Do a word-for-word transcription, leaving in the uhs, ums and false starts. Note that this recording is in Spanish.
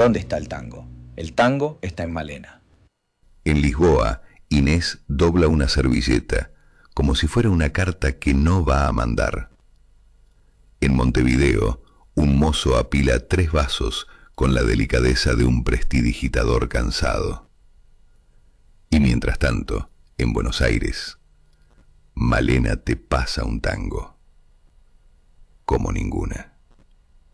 ¿Dónde está el tango? El tango está en Malena. En Lisboa, Inés dobla una servilleta, como si fuera una carta que no va a mandar. En Montevideo, un mozo apila tres vasos con la delicadeza de un prestidigitador cansado. Y mientras tanto, en Buenos Aires, Malena te pasa un tango como ninguna.